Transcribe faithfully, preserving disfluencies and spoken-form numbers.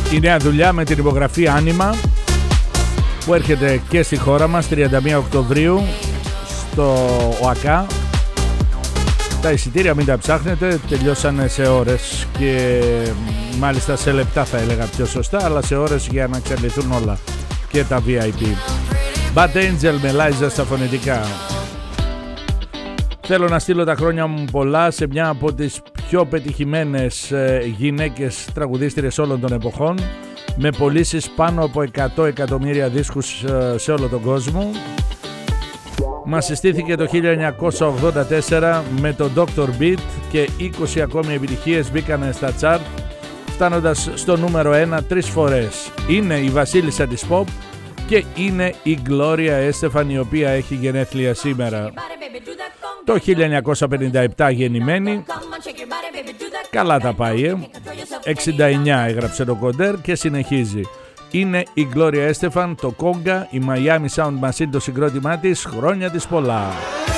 Η νέα δουλειά με την υπογραφή Άνιμα που έρχεται και στη χώρα μας τριάντα μία Οκτωβρίου στο ΟΑΚΑ. Τα εισιτήρια μην τα ψάχνετε, τελειώσανε σε ώρες και μάλιστα σε λεπτά θα έλεγα πιο σωστά, αλλά σε ώρες για να εξαντληθούν όλα και τα βι άι πι. Bad Angel με Liza στα φωνητικά. Θέλω να στείλω τα χρόνια μου πολλά σε μια από τις πιο πετυχημένες γυναίκες τραγουδίστριες όλων των εποχών, με πωλήσεις πάνω από εκατό εκατομμύρια δίσκους σε όλο τον κόσμο. Μας συστήθηκε το χίλια εννιακόσια ογδόντα τέσσερα με το ντόκτορ Beat και είκοσι ακόμη επιτυχίες μπήκανε στα chart, φτάνοντας στο νούμερο ένα τρεις φορές. Είναι η βασίλισσα της pop και είναι η Gloria Estefan, η οποία έχει γενέθλια σήμερα. Το χίλια εννιακόσια πενήντα επτά γεννημένη, καλά τα πάει, ε? εξήντα εννιά έγραψε το κοντέρ και συνεχίζει. Είναι η Gloria Estefan, το Conga, η Miami Sound Machine, το συγκρότημά της, χρόνια της πολλά.